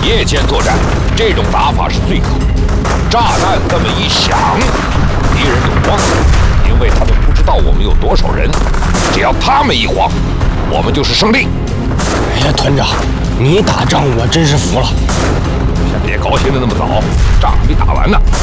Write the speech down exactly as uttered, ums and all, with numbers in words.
夜间作战，这种打法是最好。炸弹这么一响，敌人就慌，因为他们不知道我们有多少人。只要他们一慌，我们就是胜利。 哎呀，团长，你打仗我真是服了。 先别高兴的那么早，仗还没打完呢。